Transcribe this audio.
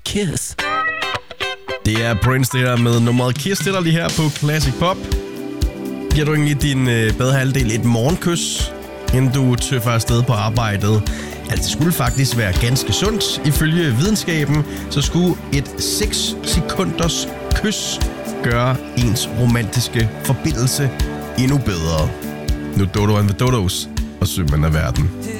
Kiss. Det er Prince, det her med nummeret Kiss til dig lige her på Classic Pop. Giver du egentlig din bedre halvdel et morgenkys, inden du tøffer afsted på arbejdet? Altså, det skulle faktisk være ganske sundt. Ifølge videnskaben, så skulle et 6 sekunders kys gøre ens romantiske forbindelse endnu bedre. Nu Dodo and the Dodos og Sømand af verden.